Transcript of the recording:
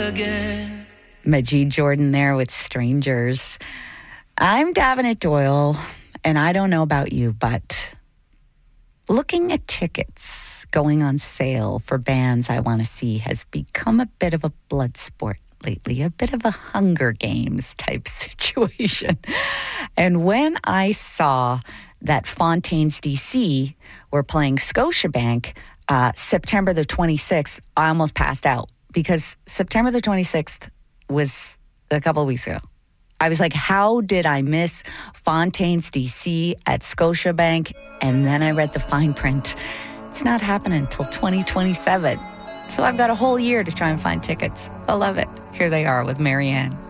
again. Majid Jordan there with Strangers. I'm Davenant Doyle, and I don't know about you, but looking at tickets going on sale for bands I want to see has become a bit of a blood sport lately, a bit of a Hunger Games type situation. And when I saw that Fontaines DC were playing Scotiabank September the 26th, I almost passed out because September the 26th was a couple of weeks ago. I was like, how did I miss Fontaines DC at Scotiabank? And then I read the fine print. It's not happening until 2027. So I've got a whole year to try and find tickets. I love it. Here they are with Marianne.